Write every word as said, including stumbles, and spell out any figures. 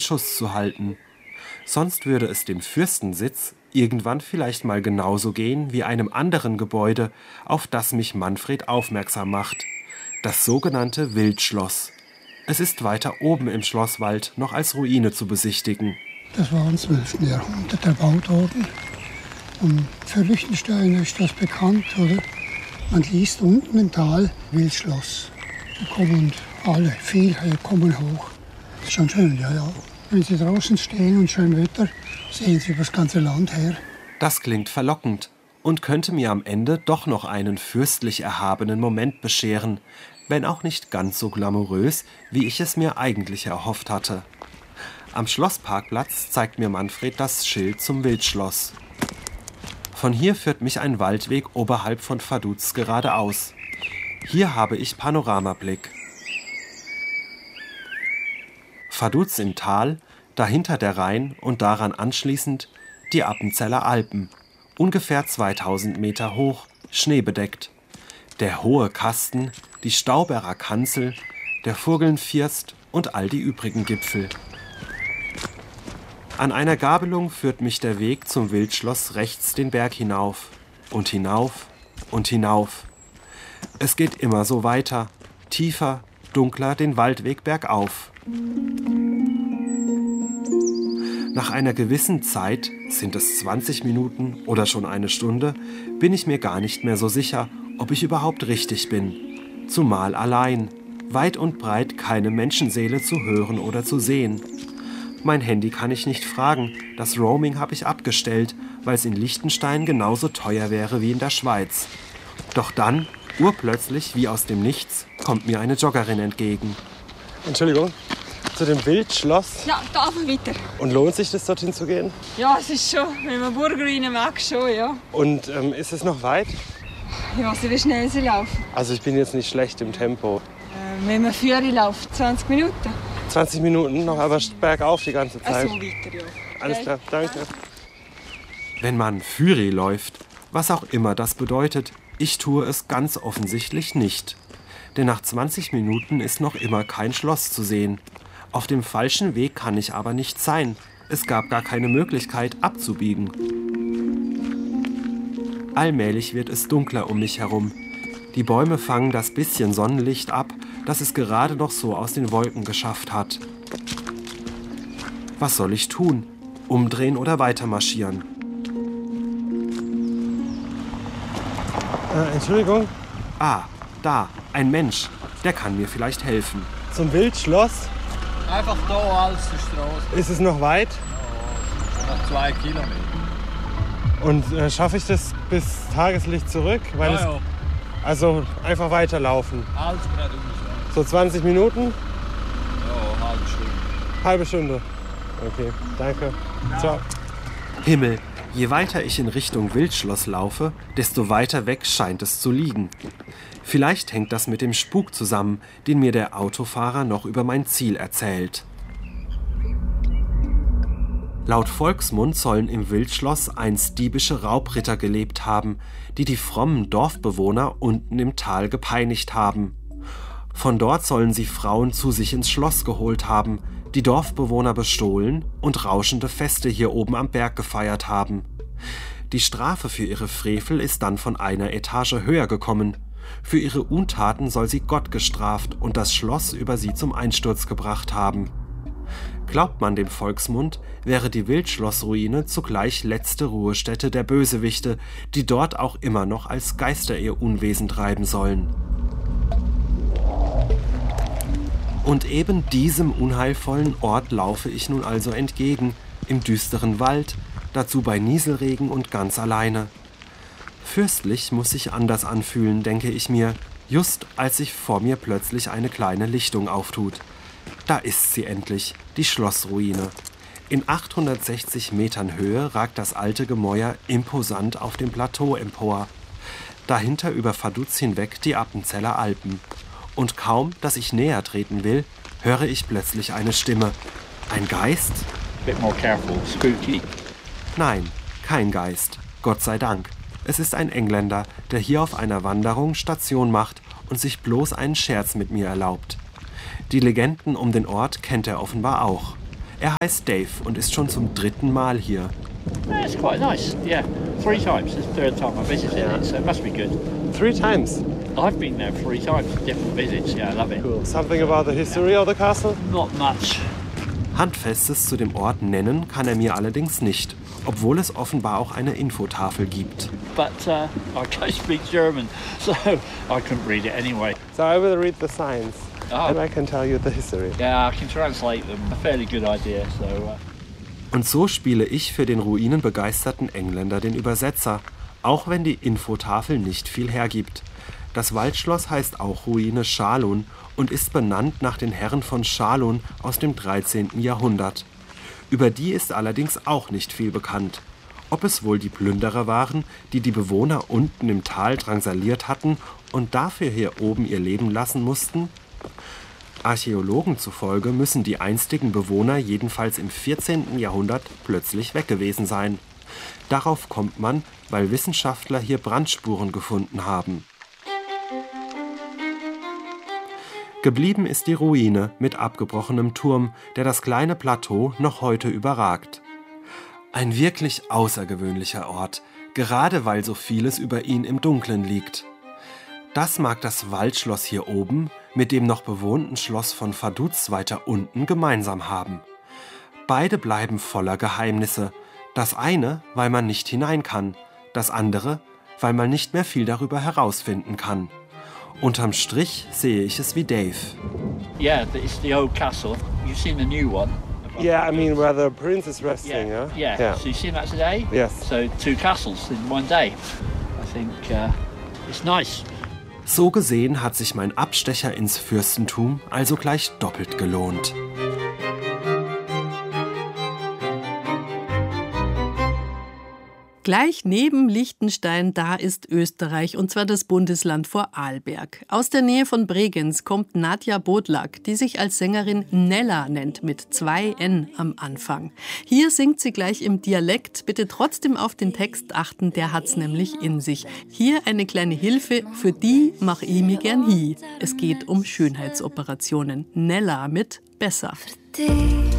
Schuss zu halten. Sonst würde es dem Fürstensitz irgendwann vielleicht mal genauso gehen wie einem anderen Gebäude, auf das mich Manfred aufmerksam macht. Das sogenannte Wildschloss. Es ist weiter oben im Schlosswald noch als Ruine zu besichtigen. Das war im zwölften Jahrhundert erbaut worden. Und für Liechtensteiner ist das bekannt, oder? Man liest unten im Tal Wildschloss. Da kommen alle, viele kommen hoch. Das ist schon schön, ja, ja. Wenn Sie draußen stehen und schön Wetter, sehen Sie über das ganze Land her. Das klingt verlockend und könnte mir am Ende doch noch einen fürstlich erhabenen Moment bescheren, wenn auch nicht ganz so glamourös, wie ich es mir eigentlich erhofft hatte. Am Schlossparkplatz zeigt mir Manfred das Schild zum Wildschloss. Von hier führt mich ein Waldweg oberhalb von Vaduz geradeaus. Hier habe ich Panoramablick. Vaduz im Tal, dahinter der Rhein und daran anschließend die Appenzeller Alpen, ungefähr zweitausend Meter hoch, schneebedeckt. Der hohe Kasten, die Stauberer Kanzel, der Furgelnfirst und all die übrigen Gipfel. An einer Gabelung führt mich der Weg zum Wildschloss rechts den Berg hinauf und hinauf und hinauf. Es geht immer so weiter, tiefer, dunkler den Waldweg bergauf. Nach einer gewissen Zeit, sind es zwanzig Minuten oder schon eine Stunde, bin ich mir gar nicht mehr so sicher, ob ich überhaupt richtig bin. Zumal allein, weit und breit keine Menschenseele zu hören oder zu sehen. Mein Handy kann ich nicht fragen, das Roaming habe ich abgestellt, weil es in Liechtenstein genauso teuer wäre wie in der Schweiz. Doch dann, urplötzlich wie aus dem Nichts, kommt mir eine Joggerin entgegen. Entschuldigung, zu dem Wildschloss? Ja, da einfach weiter. Und lohnt sich das, dorthin zu gehen? Ja, es ist schon, wenn man Burgerruine mag, schon, ja. Und ähm, ist es noch weit? Ich weiß nicht, wie schnell sie laufen. Also ich bin jetzt nicht schlecht im Tempo. Äh, wenn man Führer läuft, zwanzig Minuten. zwanzig Minuten noch, aber bergauf die ganze Ach Zeit. so, weiter, ja. Alles klar, danke. Wenn man Füri läuft, was auch immer das bedeutet, ich tue es ganz offensichtlich nicht. Denn nach zwanzig Minuten ist noch immer kein Schloss zu sehen. Auf dem falschen Weg kann ich aber nicht sein. Es gab gar keine Möglichkeit, abzubiegen. Allmählich wird es dunkler um mich herum. Die Bäume fangen das bisschen Sonnenlicht ab, das es gerade noch so aus den Wolken geschafft hat. Was soll ich tun? Umdrehen oder weitermarschieren? Äh, Entschuldigung, Ah, da, ein Mensch. Der kann mir vielleicht helfen. zum Wildschloss. Einfach da als die Straße. Ist es noch weit? Ja, noch zwei Kilometer. Und äh, schaffe ich das bis Tageslicht zurück? Weil Ja, es, ja. also einfach weiterlaufen. Alles geradeaus. Ja. So zwanzig Minuten? Ja, halbe Stunde. Halbe Stunde. Okay, danke. Ciao. Himmel, je weiter ich in Richtung Wildschloss laufe, desto weiter weg scheint es zu liegen. Vielleicht hängt das mit dem Spuk zusammen, den mir der Autofahrer noch über mein Ziel erzählt. Laut Volksmund sollen im Wildschloss einst diebische Raubritter gelebt haben, die die frommen Dorfbewohner unten im Tal gepeinigt haben. Von dort sollen sie Frauen zu sich ins Schloss geholt haben, die Dorfbewohner bestohlen und rauschende Feste hier oben am Berg gefeiert haben. Die Strafe für ihre Frevel ist dann von einer Etage höher gekommen. Für ihre Untaten soll sie Gott gestraft und das Schloss über sie zum Einsturz gebracht haben. Glaubt man dem Volksmund, wäre die Wildschlossruine zugleich letzte Ruhestätte der Bösewichte, die dort auch immer noch als Geister ihr Unwesen treiben sollen. Und eben diesem unheilvollen Ort laufe ich nun also entgegen, im düsteren Wald, dazu bei Nieselregen und ganz alleine. Fürstlich muss sich anders anfühlen, denke ich mir, just als sich vor mir plötzlich eine kleine Lichtung auftut. Da ist sie endlich, die Schlossruine. In achthundertsechzig Metern Höhe ragt das alte Gemäuer imposant auf dem Plateau empor. Dahinter über Vaduz hinweg die Appenzeller Alpen. Und kaum, dass ich näher treten will, höre ich plötzlich eine Stimme. Ein Geist? Bit more careful, spooky. Nein, kein Geist. Gott sei Dank. Es ist ein Engländer, der hier auf einer Wanderung Station macht und sich bloß einen Scherz mit mir erlaubt. Die Legenden um den Ort kennt er offenbar auch. Er heißt Dave und ist schon zum dritten Mal hier. Yeah, it's quite nice. Yeah, three times. It's the third time I visited it, so it must be good. Three times. I've been there three times, different visits. Yeah, I love it. Cool. Something about the history of the castle? Not much. Handfestes zu dem Ort nennen kann er mir allerdings nicht, obwohl es offenbar auch eine Infotafel gibt. But uh, I can't speak German, so I couldn't read it anyway. So I will read the signs Oh. and I can tell you the history. Yeah, I can translate them. A fairly good idea. So. Uh... Und so spiele ich für den ruinenbegeisterten Engländer den Übersetzer, auch wenn die Infotafel nicht viel hergibt. Das Waldschloss heißt auch Ruine Schalun und ist benannt nach den Herren von Schalun aus dem dreizehnten Jahrhundert. Über die ist allerdings auch nicht viel bekannt. Ob es wohl die Plünderer waren, die die Bewohner unten im Tal drangsaliert hatten und dafür hier oben ihr Leben lassen mussten? Archäologen zufolge müssen die einstigen Bewohner jedenfalls im vierzehnten Jahrhundert plötzlich weg gewesen sein. Darauf kommt man, weil Wissenschaftler hier Brandspuren gefunden haben. Geblieben ist die Ruine mit abgebrochenem Turm, der das kleine Plateau noch heute überragt. Ein wirklich außergewöhnlicher Ort, gerade weil so vieles über ihn im Dunkeln liegt. Das mag das Waldschloss hier oben mit dem noch bewohnten Schloss von Vaduz weiter unten gemeinsam haben. Beide bleiben voller Geheimnisse. Das eine, weil man nicht hinein kann, das andere, weil man nicht mehr viel darüber herausfinden kann. Unterm Strich sehe ich es wie Dave. Yeah, it's the old castle. You've seen the new one. Yeah, I mean where the prince is resting, Yeah, yeah? yeah. So you've seen that today? Yes. So two castles in one day. I think uh, it's nice. So gesehen hat sich mein Abstecher ins Fürstentum also gleich doppelt gelohnt. Gleich neben Liechtenstein, da ist Österreich, und zwar das Bundesland Vorarlberg. Aus der Nähe von Bregenz kommt Nadja Bodlak, die sich als Sängerin Nella nennt, mit zwei N am Anfang. Hier singt sie gleich im Dialekt. Bitte trotzdem auf den Text achten, der hat's nämlich in sich. Hier eine kleine Hilfe, für die mach ich mir gern hi. Es geht um Schönheitsoperationen. Nella mit Besser.